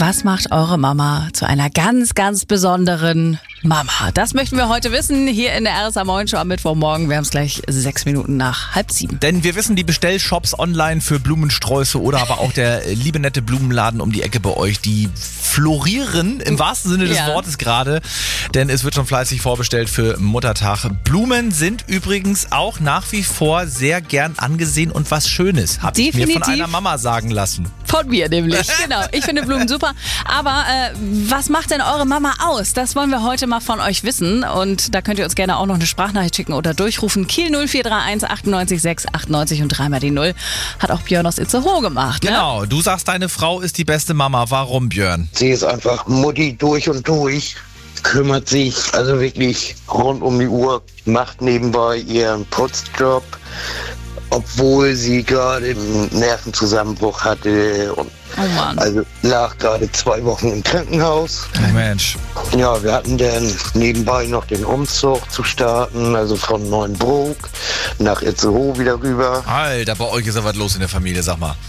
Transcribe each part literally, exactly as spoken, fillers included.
Was macht eure Mama zu einer ganz, ganz besonderen Mama? Das möchten wir heute wissen, hier in der R S A Morgen Show am Mittwochmorgen. Wir haben es gleich sechs Minuten nach halb sieben. Denn wir wissen, die Bestellshops online für Blumensträuße oder aber auch der liebe nette Blumenladen um die Ecke bei euch, die florieren im wahrsten Sinne des Ja. Wortes gerade. Denn es wird schon fleißig vorbestellt für Muttertag. Blumen sind übrigens auch nach wie vor sehr gern angesehen und was Schönes. Hab ich mir von Definitiv. einer Mama sagen lassen. Von mir nämlich, genau. Ich finde Blumen super. Aber äh, was macht denn eure Mama aus? Das wollen wir heute mal von euch wissen. Und da könnt ihr uns gerne auch noch eine Sprachnachricht schicken oder durchrufen. Kiel null vier drei eins achtundneunzig sechs achtundneunzig und dreimal die Null. Hat auch Björn aus Itzehoe gemacht. Ne? Genau, du sagst, deine Frau ist die beste Mama. Warum, Björn? Sie ist einfach Mutti durch und durch, kümmert sich also wirklich rund um die Uhr, macht nebenbei ihren Putzjob, obwohl sie gerade einen Nervenzusammenbruch hatte und Oh Mann. also lag gerade zwei Wochen im Krankenhaus. Oh Mensch. Ja, wir hatten dann nebenbei noch den Umzug zu starten, also von Neuenbrook nach Itzehoe wieder rüber. Alter, bei euch ist ja was los in der Familie, sag mal.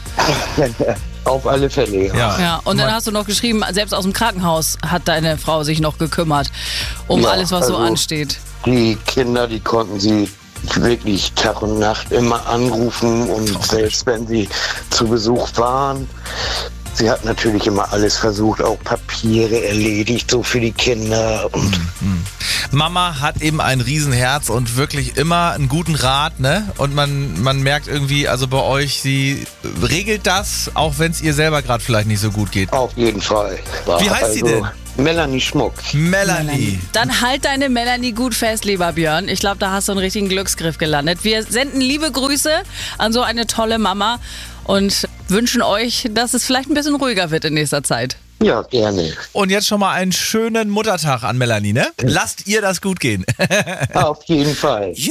Auf alle Fälle. Ja. Ja, und dann hast du noch geschrieben, selbst aus dem Krankenhaus hat deine Frau sich noch gekümmert um Ja, alles, was so also- ansteht. Die Kinder, die konnten sie wirklich Tag und Nacht immer anrufen und selbst wenn sie zu Besuch waren, sie hat natürlich immer alles versucht, auch Papiere erledigt, so für die Kinder und Mama hat eben ein Riesenherz und wirklich immer einen guten Rat, ne? Und man, man merkt irgendwie, also bei euch, sie regelt das, auch wenn es ihr selber gerade vielleicht nicht so gut geht. auf jeden Fall. Wie heißt sie denn? Melanie Schmuck. Melanie. Dann halt deine Melanie gut fest, lieber Björn. Ich glaube, da hast du einen richtigen Glücksgriff gelandet. Wir senden liebe Grüße an so eine tolle Mama und wünschen euch, dass es vielleicht ein bisschen ruhiger wird in nächster Zeit. Ja, gerne. Und jetzt schon mal einen schönen Muttertag an Melanie, ne? Lasst ihr das gut gehen. Auf jeden Fall.